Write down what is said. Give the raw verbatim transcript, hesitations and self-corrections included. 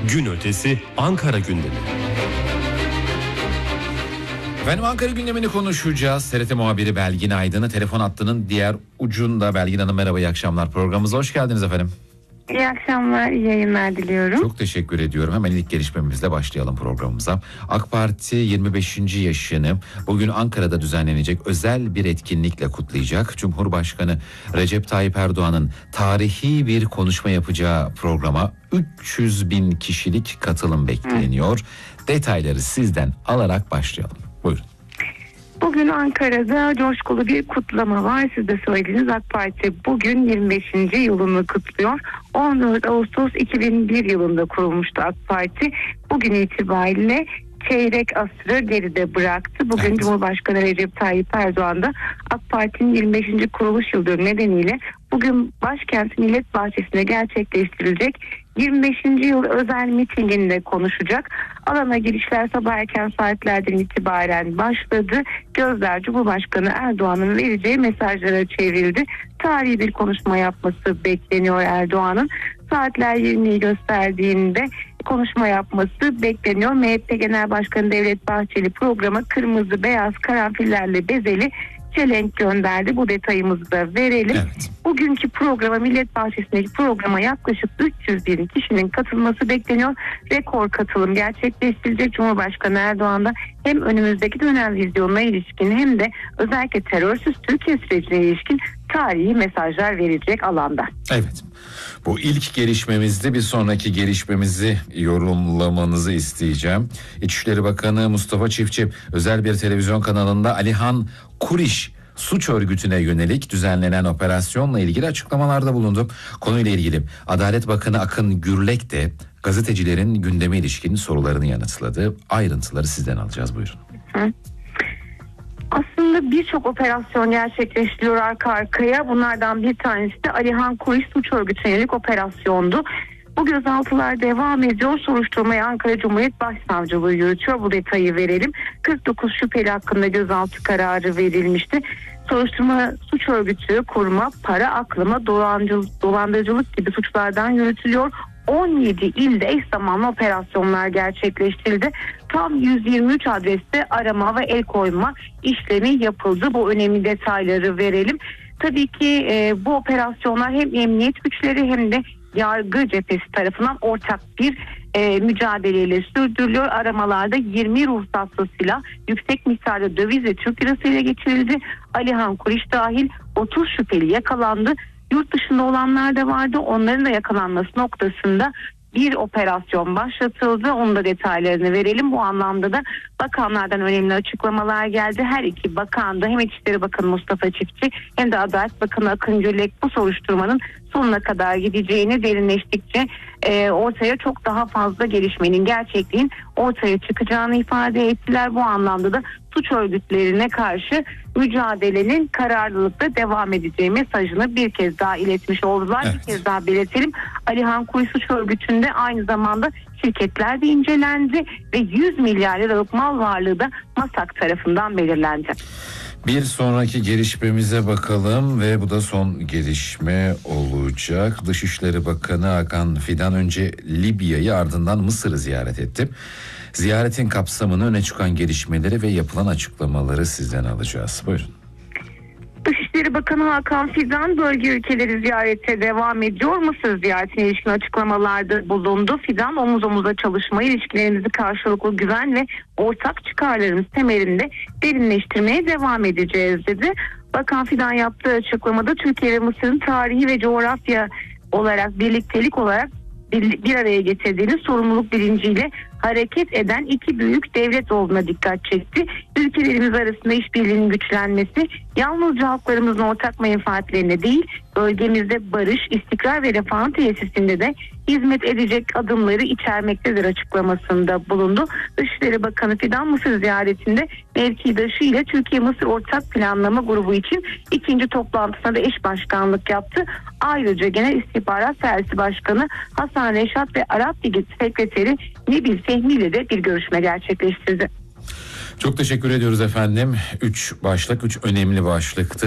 Gün ötesi Ankara gündemi. Efendim Ankara gündemini konuşacağız. T R T muhabiri Belgin Aydın'ı telefon hattının diğer ucunda. Belgin Hanım merhaba, iyi akşamlar. Programımıza hoş geldiniz efendim. İyi akşamlar, iyi yayınlar diliyorum. Çok teşekkür ediyorum. Hemen ilk gelişmemizle başlayalım programımıza. AK Parti yirmi beşinci yaşını bugün Ankara'da düzenlenecek özel bir etkinlikle kutlayacak. Cumhurbaşkanı Recep Tayyip Erdoğan'ın tarihi bir konuşma yapacağı programa üç yüz bin kişilik katılım bekleniyor. Hı. Detayları sizden alarak başlayalım. Buyurun. Bugün Ankara'da coşkulu bir kutlama var. Siz de söylediniz, AK Parti bugün yirmi beşinci yılını kutluyor. on dört Ağustos iki bin bir yılında kurulmuştu AK Parti. Bugün itibariyle çeyrek asrı geride bıraktı. Bugün evet. Cumhurbaşkanı Recep Tayyip Erdoğan da AK Parti'nin yirmi beşinci kuruluş yıl dönümü nedeniyle bugün başkent Millet Bahçesi'nde gerçekleştirilecek yirmi beşinci yıl özel mitinginde konuşacak. Alana girişler sabah erken saatlerden itibaren başladı. Gözler Cumhurbaşkanı Erdoğan'ın vereceği mesajlara çevrildi. Tarihi bir konuşma yapması bekleniyor Erdoğan'ın. Saatler yirmiyi gösterdiğinde konuşma yapması bekleniyor. M H P Genel Başkanı Devlet Bahçeli programa kırmızı beyaz karanfillerle bezeli çelenk gönderdi. Bu detayımızı da verelim. Evet. Bugünkü programa, Millet Bahçesi'ndeki programa yaklaşık üç yüz bin kişinin katılması bekleniyor. Rekor katılım gerçekleştirecek. Cumhurbaşkanı Erdoğan da hem önümüzdeki dönem vizyonuna ilişkin hem de özellikle terörsüz Türkiye sürecine ilişkin tarihi mesajlar verecek alanda. Evet. Bu ilk gelişmemizde, bir sonraki gelişmemizi yorumlamanızı isteyeceğim. İçişleri Bakanı Mustafa Çiftçi özel bir televizyon kanalında Alihan Kuriş suç örgütüne yönelik düzenlenen operasyonla ilgili açıklamalarda bulundu. Konuyla ilgili Adalet Bakanı Akın Gürlek de gazetecilerin gündeme ilişkin sorularını yanıtladı. Ayrıntıları sizden alacağız, buyurun. Hı. Aslında birçok operasyon gerçekleştiriyor arka arkaya. Bunlardan bir tanesi de Alihan Kuriş suç örgütüne yönelik operasyondu. Bu gözaltılar devam ediyor. Soruşturmayı Ankara Cumhuriyet Başsavcılığı yürütüyor. Bu detayı verelim. kırk dokuz şüpheli hakkında gözaltı kararı verilmişti. Soruşturma suç örgütü kurma, para aklama, dolandırıcılık gibi suçlardan yürütülüyor. on yedi ilde eş zamanlı operasyonlar gerçekleştirildi. Tam yüz yirmi üç adreste arama ve el koyma işlemi yapıldı. Bu önemli detayları verelim. Tabii ki e, bu operasyonlar hem emniyet güçleri hem de yargı cephesi tarafından ortak bir e, mücadeleyle sürdürülüyor. Aramalarda yirmi ruhsatlı silah, yüksek miktarda döviz ve Türk lirası ile geçirildi. Alihan Kuriş dahil otuz şüpheli yakalandı. Yurt dışında olanlar da vardı. Onların da yakalanması noktasında bir operasyon başlatıldı. Onun da detaylarını verelim. Bu anlamda da bakanlardan önemli açıklamalar geldi. Her iki bakan da, hem İçişleri Bakanı Mustafa Çiftçi hem de Adalet Bakanı Akın Gürlek bu soruşturmanın sonuna kadar gideceğini, derinleştikçe e, ortaya çok daha fazla gelişmenin, gerçekliğin ortaya çıkacağını ifade ettiler. Bu anlamda da suç örgütlerine karşı mücadelenin kararlılıkla devam edeceği mesajını bir kez daha iletmiş oldular. Evet. Bir kez daha belirtelim. Alihan Kuriş suç örgütünde aynı zamanda şirketler de incelendi ve yüz milyar liralık mal varlığı da MASAK tarafından belirlendi. Bir sonraki gelişmemize bakalım ve bu da son gelişme olacak. Dışişleri Bakanı Hakan Fidan önce Libya'yı, ardından Mısır'ı ziyaret etti. Ziyaretin kapsamını, öne çıkan gelişmeleri ve yapılan açıklamaları sizden alacağız. Buyurun. Dışişleri Bakanı Hakan Fidan bölge ülkeleri ziyarete devam ediyor. Mısır ziyaretine ilişkin açıklamalarda bulundu. Fidan, omuz omuza çalışmayı, ilişkilerimizi karşılıklı güven ve ortak çıkarlarımız temelinde derinleştirmeye devam edeceğiz dedi. Bakan Fidan yaptığı açıklamada Türkiye ve Mısır'ın tarihi ve coğrafya olarak, birliktelik olarak bir, bir araya getirdiğini, sorumluluk bilinciyle hareket eden iki büyük devlet olduğuna dikkat çekti. Ülkelerimiz arasında işbirliğinin güçlenmesi yalnızca halklarımızın ortak menfaatlerine değil, bölgemizde barış, istikrar ve refahın tesisinde de hizmet edecek adımları içermektedir açıklamasında bulundu. Dışişleri Bakanı Fidan Mısır ziyaretinde mevkidaşı ile Türkiye-Mısır Ortak Planlama Grubu için ikinci toplantısına da eş başkanlık yaptı. Ayrıca Genel İstihbarat Servisi Başkanı Hasan Reşat ve Arap Ligi Sekreteri Nebil Fehmi ile de bir görüşme gerçekleştirdi. Çok teşekkür ediyoruz efendim. Üç başlık, üç önemli başlıktı.